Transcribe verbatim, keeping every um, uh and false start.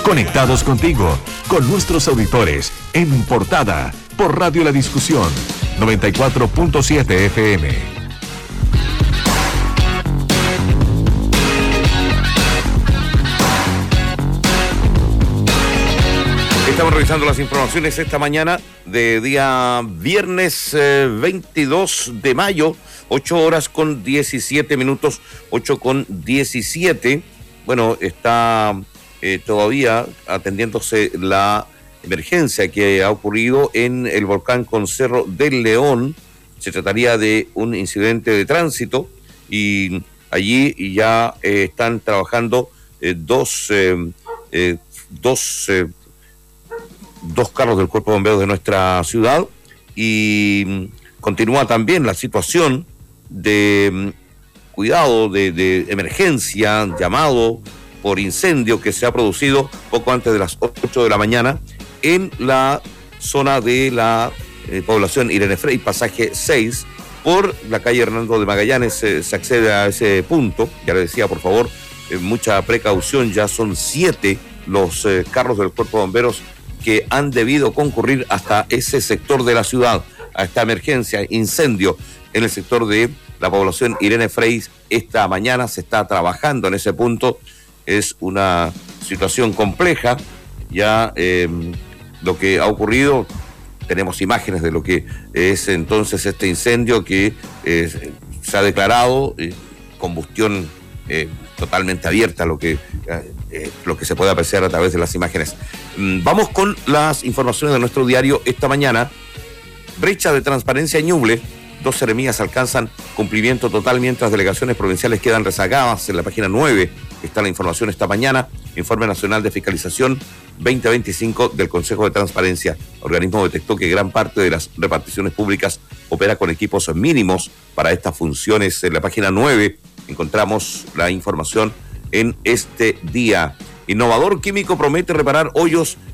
Conectados contigo, con nuestros auditores, en Portada, por Radio La Discusión, noventa y cuatro punto siete F M. Estamos revisando las informaciones esta mañana de día viernes eh, veintidós de mayo, ocho horas con diecisiete minutos, ocho con diecisiete. Bueno, está eh, todavía atendiéndose la emergencia que ha ocurrido en el volcán Concerro del León. Se trataría de un incidente de tránsito y allí ya eh, están trabajando eh, dos, eh, eh, dos eh, dos carros del Cuerpo de Bomberos de nuestra ciudad y continúa también la situación de cuidado, de, de emergencia, llamado por incendio que se ha producido poco antes de las ocho de la mañana en la zona de la eh, población Irene Frey, pasaje seis, por la calle Hernando de Magallanes. Eh, se accede a ese punto, ya le decía, por favor, eh, mucha precaución, ya son siete los eh, carros del Cuerpo de Bomberos que han debido concurrir hasta ese sector de la ciudad, a esta emergencia, incendio en el sector de la población Irene Frey. Esta mañana se está trabajando en ese punto. Es una situación compleja. Ya eh, lo que ha ocurrido, tenemos imágenes de lo que es entonces este incendio que eh, se ha declarado eh, combustión eh, totalmente abierta, lo que, eh, lo que se puede apreciar a través de las imágenes. Mm, vamos con las informaciones de nuestro diario esta mañana. Brecha de transparencia en Ñuble. Dos seremías alcanzan cumplimiento total mientras delegaciones provinciales quedan rezagadas. En la página nueve está la información esta mañana. Informe Nacional de Fiscalización veinte veinticinco del Consejo de Transparencia. El organismo detectó que gran parte de las reparticiones públicas opera con equipos mínimos para estas funciones. En la página nueve encontramos la información en este día. Innovador químico promete reparar hoyos